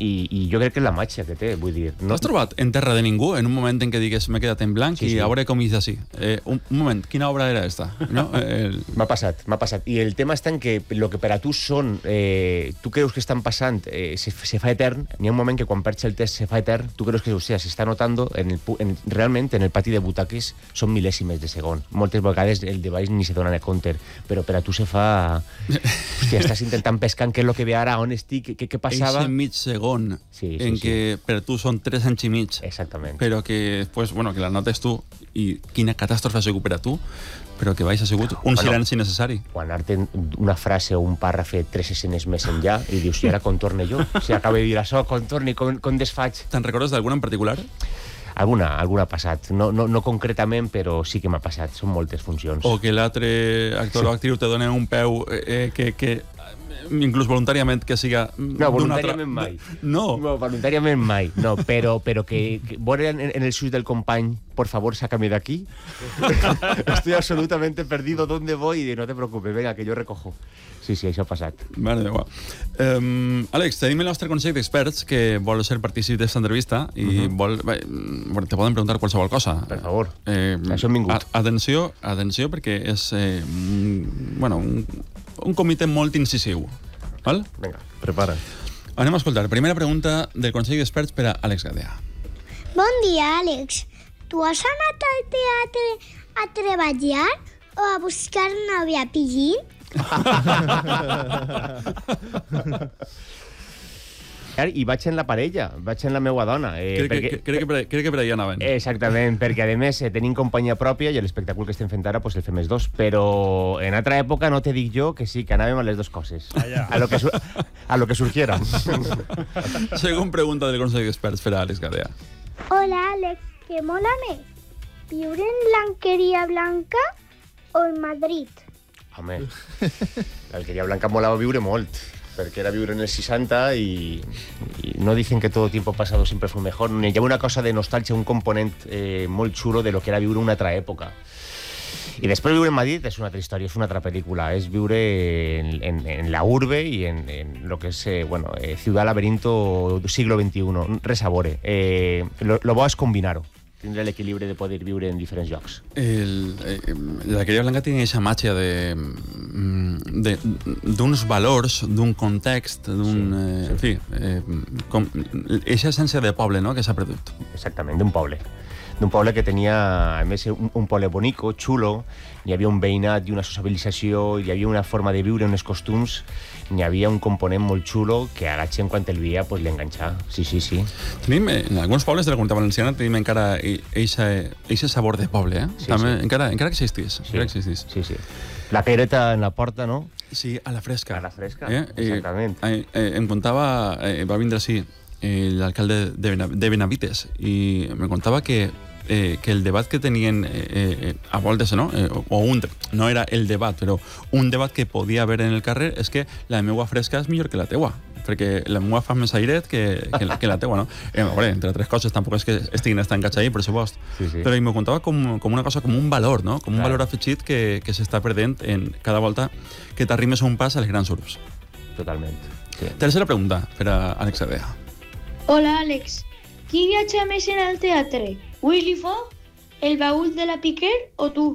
i jo crec que és la màgia que té, vull dir... T'has trobat en terra de ningú, en un moment en què digues m'he quedat en blanc i a veure com hice així? Un moment, quina obra era esta? No? M'ha passat. I el tema està en que el que per a tu són... tu creus que estan passant, se fa etern, n'hi ha un moment que quan perds el test se fa etern, tu creus que s'està notant realment en el pati de butaques són mil·lèsimes de segon. Moltes vegades el device ni se dona compte, però per a tu se fa... Hòstia, estàs intentant pescar què és el que ve ara, on estic, què passava... Eixe mig segon en què per tu són 3 anys i mig. Exactament. Però que després, bueno, que la notes tu i quina catàstrofe ha sigut per a tu, però que ha sigut un silenci necessari. Quan arte una frase o un pàrrafe 3 escenes més enllà i dius, i ara com torne jo? Si acabo de dir això, com torni, com desfaig? Te'n recordes d'alguna en particular? Alguna ha passat. No concretament, però sí que m'ha passat. Són moltes funcions. O que l'altre actor o actriu te dona un peu que inclús voluntàriament que siga... No, voluntàriament mai. No, voluntàriament mai. No, però que veure en el sus del company, por favor, sácame de aquí. Estoy absolutamente perdido. ¿Dónde voy? Y no te preocupes, venga, que yo recojo. Sí, això ha passat. Mare meva. Àlex, tenim el nostre consell d'experts que vol ser partícip d'esta entrevista i te poden preguntar qualsevol cosa. Per favor, això hem vingut. Atenció, perquè és un comitè molt incisiu. Val? Vinga, prepara. Anem a escoltar. Primera pregunta del consell d'experts per a Àlex Gadea. Bon dia, Àlex. Tu has anat al teatre a treballar o a buscar nòvia pillín? I vaig en la parella, vaig en la meva dona. Crec que per allà anaven. Exactament, perquè a més tenim companyia pròpia i l'espectacle que estem fent ara el fem els dos, però en altra època no te dic jo que sí, que anàvem a les dues coses. A lo que surgiera. Segon pregunta del consell d'experts per a Àlex Gadea. Hola, Àlex, què mola més? Viure en l'Alqueria Blanca o en Madrid? Home, l'Alqueria Blanca molava viure molt, perquè era viure en els 60 i no dicen que todo tiempo pasado siempre fue mejor. Hi ha una cosa de nostàlgia, un component molt xulo de lo que era viure una altra època. I després viure en Madrid és una altra història, és una altra pel·lícula, és viure en la urbe i en lo que és, Ciudad Laberinto siglo XXI, res a veure. Lo bo és combinar-ho, tindre l'equilibri de poder viure en diferents llocs. L'Alqueria Blanca tiene esa màgia d'uns valors, d'un context, en fi, esa essència de poble, no?, que s'ha perdut. Exactament, d'un poble que tenia, a més, un poble bonico, xulo, hi havia un veïnat i una sociabilització, hi havia una forma de viure, uns costums, hi havia un component molt xulo que a la gent quan el veia l'enganxava. Sí. Tenim, en alguns pobles de la Comunitat Valenciana tenim encara eixe sabor de poble, encara que existís. Sí. La caireta en la porta, no? Sí, a la fresca. A la fresca, exactament. Em contava, va vindre així l'alcalde de Benavites i me contava que el debat que tenien a voltes, no? No era el debat, però un debat que podia haver en el carrer és que la meua fresca és millor que la teua, perquè la meua fa més airet que la teua, no? Entre altres coses, tampoc és que estiguin estancats ahí, per supost. Però me contava com una cosa, com un valor, no? Com un valor afegit que s'està perdent en cada volta que t'arrimes un pas als grans urbs. Totalment. Tercera pregunta per a Àlex Gadea. Hola, Àlex. Qui viatja més en el teatre? Willy Fogg, el baúl de la Piquer o tu?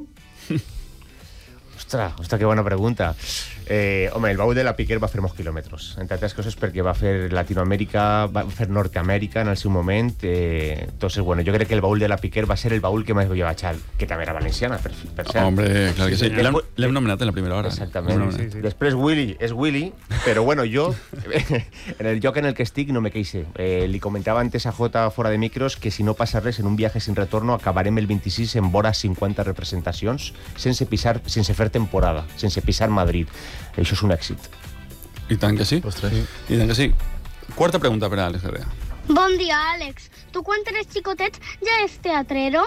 Ostres, que bona pregunta. Home, el baúl de la Piquer va fer molts quilòmetres, entre altres coses perquè va fer Latinoamèrica, va fer Nord-Amèrica en el seu moment. Entonces, jo crec que el baúl de la Piquer va ser el baúl que més va baixar, que també era valenciana, per cert. Hombre, clar que sí. L'hem nomenat en la primera hora. Exactament. Sí. Després Willy és Willy, però jo, en el lloc en el que estic, no me queixe. Li comentava antes a Jota fora de micros que si no passa res, en un viatge sin retorno acabarem el 26 en vora 50 representacions sense fer temporada, sense pisar Madrid. Això és un èxit. I tant que sí. I tant que sí. Quarta pregunta per a Àlex Gadea. Bon dia, Àlex. Tu quan eres xicotet ja eres teatrero?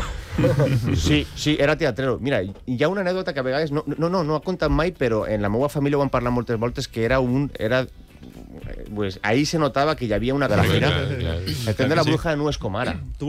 Sí, era teatrero. Mira, hi ha una anècdota que a vegades no ha contat mai, però en la meva família ho van parlar moltes voltes, que pues ahí se notava que hi havia una galera. El tren de la bruja no és com ara.